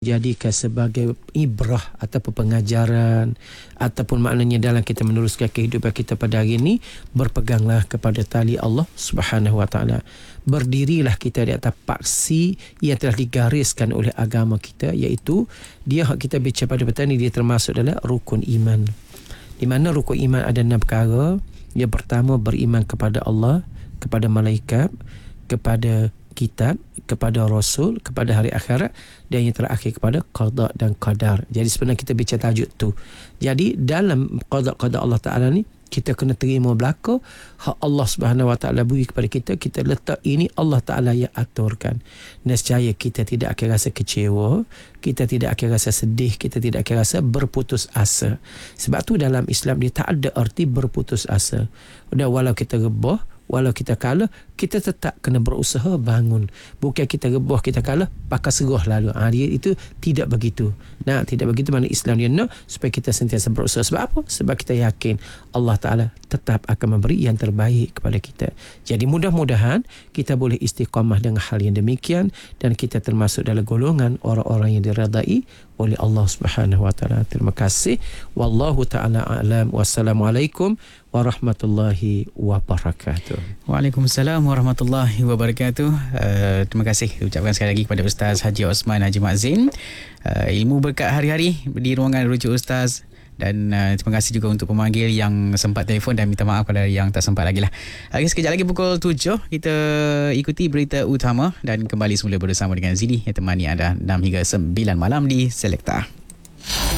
dijadikan sebagai ibrah ataupun pengajaran, ataupun maknanya dalam kita meneruskan kehidupan kita pada hari ini, berpeganglah kepada tali Allah Subhanahu wa taala. Berdirilah kita di atas paksi yang telah digariskan oleh agama kita, iaitu dia kita bicara pada petang ni, dia termasuk dalam rukun iman. Di mana rukun iman ada 6 perkara. Yang pertama, beriman kepada Allah, kepada malaikat, kepada kitab, kepada rasul, kepada hari akhirat, dan yang terakhir kepada qada dan qadar. Jadi sebenarnya kita bicara tajuk tu. Jadi dalam qada Allah Ta'ala ni, kita kena terima belaka hak Allah Subhanahu wa taala beri kepada kita. Kita letak ini Allah Ta'ala yang aturkan. Nescaya kita tidak akan rasa kecewa, kita tidak akan rasa sedih, kita tidak akan rasa berputus asa. Sebab tu dalam Islam dia tak ada arti berputus asa. Udah, walau kita rebah, walau kita kalah, kita tetap kena berusaha bangun. Bukan kita rebah, kita kalah, pakai serah lalu. Dia itu tidak begitu. Nah, tidak begitu. Mana Islam dia nak supaya kita sentiasa berusaha. Sebab apa? Sebab kita yakin Allah Ta'ala tetap akan memberi yang terbaik kepada kita. Jadi mudah-mudahan kita boleh istiqamah dengan hal yang demikian, dan kita termasuk dalam golongan orang-orang yang diredai oleh Allah Subhanahu wa taala. Terima kasih. Wallahu taala a'lam. Wassalamualaikum warahmatullahi wabarakatuh. Waalaikumsalam warahmatullahi wabarakatuh. Terima kasih ucapkan sekali lagi kepada Ustaz Haji Osman Haji Mazin. Ilmu berkat hari-hari di ruangan rujuk Ustaz. Dan terima kasih juga untuk pemanggil yang sempat telefon, dan minta maaf kalau yang tak sempat lagi lah. Sekejap lagi pukul 7 kita ikuti berita utama dan kembali semula bersama dengan Zili yang temani anda 6 hingga 9 malam di Selekta.